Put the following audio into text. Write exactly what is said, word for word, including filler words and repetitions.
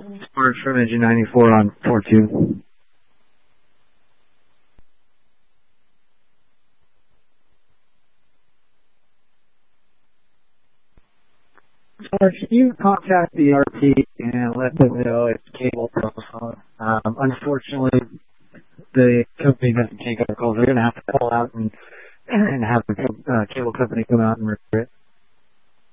Smart from engine ninety-four on four two. Or can you contact the R P and let them know it's cable telephone? Um, unfortunately, the company doesn't take our calls. They're going to have to call out and and have the uh, cable company come out and repair it.